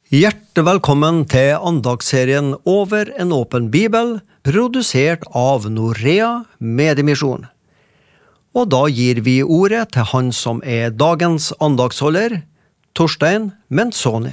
Hjertelig velkommen til andagsserien Over en åpen bibel, produsert av Norea Mediemisjon. Og da gir vi ordet til han som dagens andagsholder, Torstein Mensoni.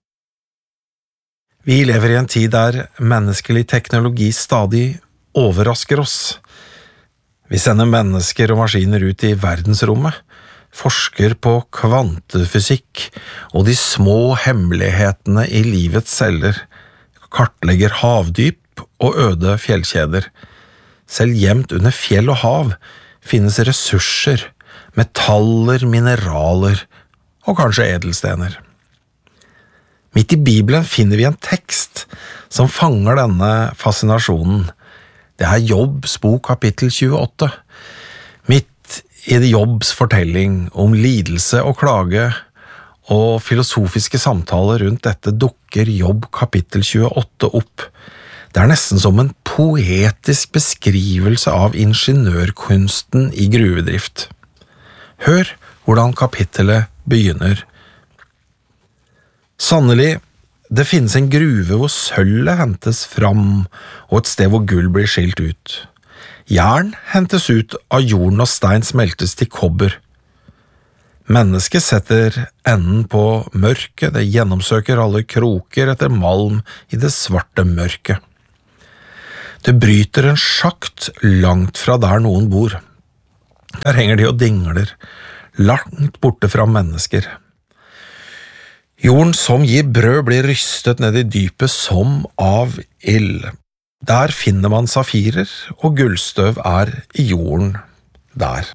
Vi lever i en tid der menneskelig teknologi stadig overrasker oss. Vi sender mennesker og maskiner ut i verdensrommet, forsker på kvantefysikk og de små hemmelighetene i livets celler, kartlegger havdyp og øde fjellkjeder. Selv gjemt under fjell og hav finnes ressurser, metaller, mineraler og kanskje edelstener. Midt i Bibelen finner vi en tekst som fanger denne fascinasjonen. Det Jobbs bok kapittel 28. Midt i Jobbs fortelling om lidelse og klage og filosofiske samtaler rundt dette dukker Jobb kapittel 28 opp. Det nesten som en poetisk beskrivelse av ingeniørkunsten i gruvedrift. Hør hvordan kapittelet begynner. Sannelig, det finnes en gruve hvor sølvet hentes fram, og et sted hvor gull blir skilt ut. Jern hentes ut av jorden og stein smeltes til kobber. Mennesket setter enden på mørket, det gjennomsøker alle kroker etter malm i det svarte mørket. Det bryter en sjakt langt fra der noen bor. Der henger de og dingler, langt borte fra mennesker. Jorden som gir brød blir rystet ned i dypet som av ild. Der finner man safirer, og gullstøv i jorden der.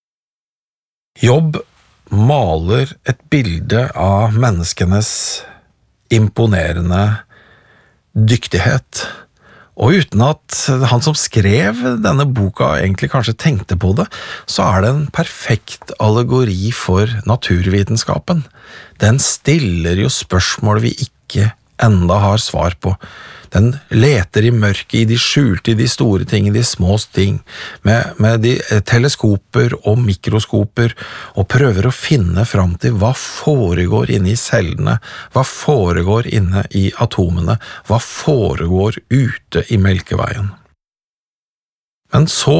Jobb maler et bilde av menneskenes imponerende dyktighet, og uten at han som skrev denne boka egentlig kanskje tenkte på det, så det en perfekt allegori for naturvitenskapen. Den stiller jo spørsmål vi ikke enda har svar på. Den leter i mørket, i de skjulte, i de store ting, i de små ting, med de teleskoper og mikroskoper, og prøver å finne fram til hva foregår inne i cellene, hva foregår inne i atomene, hva foregår ute i Melkeveien. Men så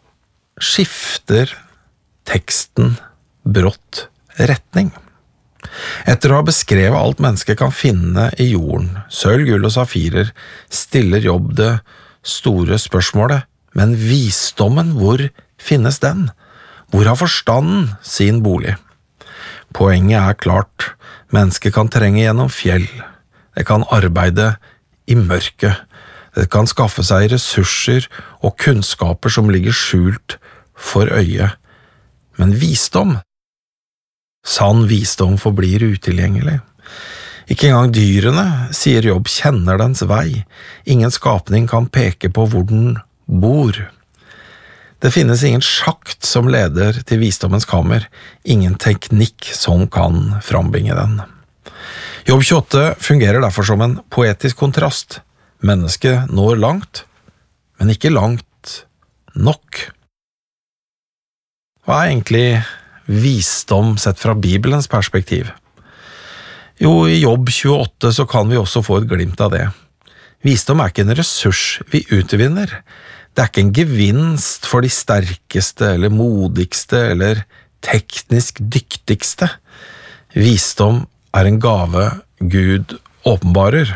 skifter teksten brått retning. Etter å ha beskrevet alt mennesket kan finne i jorden, sølv, gull og safirer, stiller Jobb det store spørsmålet, men visdommen, hvor finnes den? Hvor har forstanden sin bolig? Poenget klart, mennesket kan trenge gjennom fjell, det kan arbeide i mørket, det kan skaffe seg ressurser og kunnskaper som ligger skjult for øyet, men visdom, sann visdom forblir utilgjengelig. Ikke engang dyrene, sier Jobb, kjenner dens vei. Ingen skapning kan peke på hvor den bor. Det finnes ingen sjakt som leder til visdommens kammer, ingen teknikk som kan frambringe den. Jobb 28 fungerer derfor som en poetisk kontrast. Mennesket når langt, men ikke langt nok. Hva egentlig visdom sett fra Bibelens perspektiv? Jo, i Jobb 28 så kan vi også få et glimt av det. Visdom ikke en ressurs vi utvinner. Det ikke en gevinst for de sterkeste eller modigste eller teknisk dyktigste. Visdom en gave Gud åpenbarer.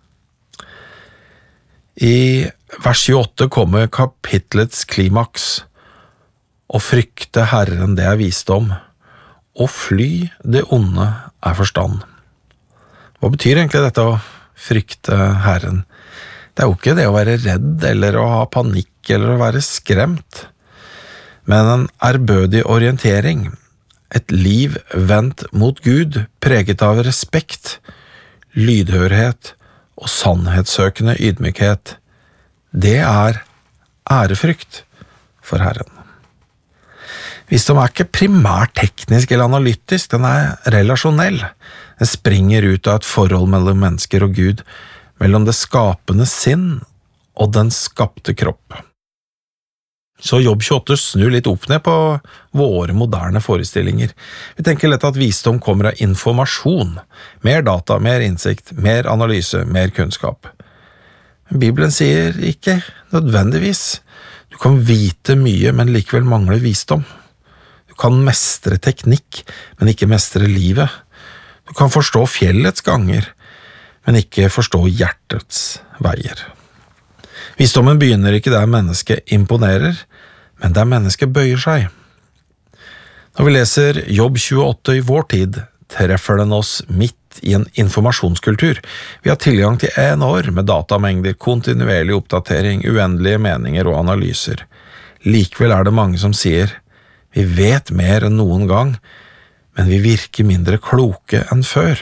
I vers 28 kommer kapitlets klimaks. Å frykte Herren, det visdom. Å fly det onde forstand. Hva betyr egentlig dette å frykte Herren? Det jo ikke det å være redd, eller å ha panikk, eller å være skremt. Men en ærbødig orientering. Et liv vendt mot Gud, preget av respekt, lydhørhet og sannhetssøkende ydmykhet. Det ærefrykt for Herren. Visdom ikke primært teknisk eller analytisk, den relasjonell. Den springer ut av et forhold mellom mennesker og Gud, mellom det skapende sinn og den skapte kropp. Så Jobb 28 snur litt opp ned på våre moderne forestillinger. Vi tenker lett at visdom kommer av informasjon, mer data, mer innsikt, mer analyse, mer kunnskap. Bibelen sier ikke nødvendigvis. Du kan vite mye, men likevel mangle visdom. Du kan mestre teknikk, men ikke mestre livet. Du kan forstå fjellets ganger, men ikke forstå hjertets veier. Visdommen begynner ikke der mennesket imponerer, men der mennesket bøyer seg. Når vi leser Jobb 28 i vår tid, treffer den oss midt i en informasjonskultur. Vi har tilgang til enorme datamengder, kontinuerlig oppdatering, uendelige meninger og analyser. Likevel er det mange som sier, vi vet mer enn noen gang, men vi virker mindre kloke enn før.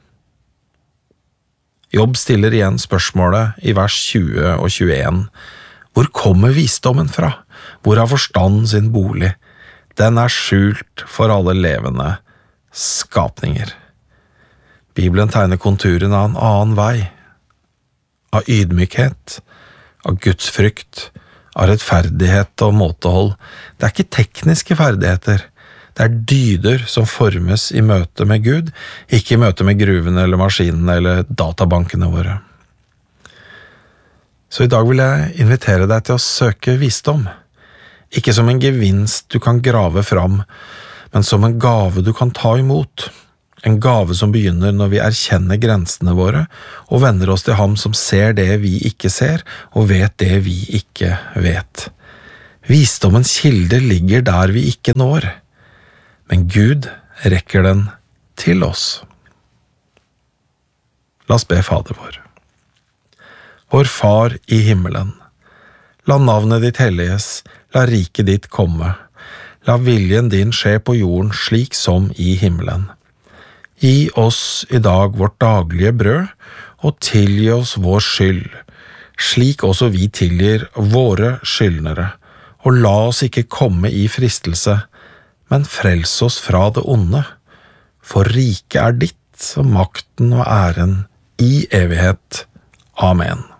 Jobb stiller igjen spørsmålet i vers 20 og 21. Hvor kommer visdommen fra? Hvor har forstanden sin bolig? Den er skjult for alle levende skapninger. Bibelen tegner konturen av en annen vei. Av ydmykhet, av gudsfrykt, av rettferdighet og måtehold. Det er ikke tekniske ferdigheter. Det er dyder som formes i møte med Gud, ikke i møte med gruvene eller maskinene eller databankene våre. Så i dag vil jeg invitere deg til å søke visdom. Ikke som en gevinst du kan grave fram, men som en gave du kan ta imot. En gave som begynner når vi erkjenner grensene våre og vender oss til ham som ser det vi ikke ser og vet det vi ikke vet. Visdommens kilde ligger der vi ikke når. Men Gud rekker den til oss. La oss be Fader vår. Vår Far i himmelen, la navnet ditt helliges, la riket ditt komme, la viljen din skje på jorden slik som i himmelen. Gi oss i dag vårt daglige brød, og tilgi oss vår skyld, slik også vi tilgir våre skyldnere, og la oss ikke komme i fristelse, men frels oss fra det onde, for riket er ditt, og makten og æren i evighet. Amen.